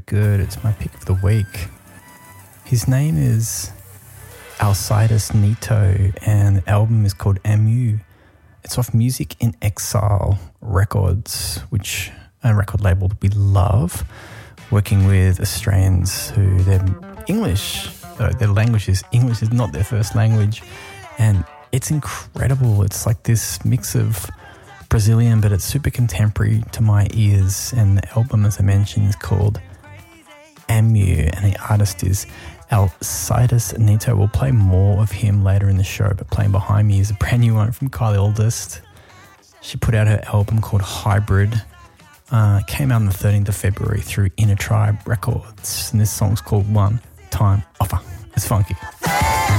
good. It's my pick of the week. His name is Alcides Neto, and the album is called Amu. It's off Music in Exile Records, which a record label that we love, working with Australians who their language is English is not their first language, and it's incredible. It's like this mix of Brazilian, but it's super contemporary to my ears, and the album, as I mentioned, is called Amu, and the artist is Alcides Neto. We'll play more of him later in the show, but playing behind me is a brand new one from Kylie Oldest. She put out her album called Hybrid. Came out on the 13th of February through Inner Tribe Records, and this song's called One Time Offer. It's funky.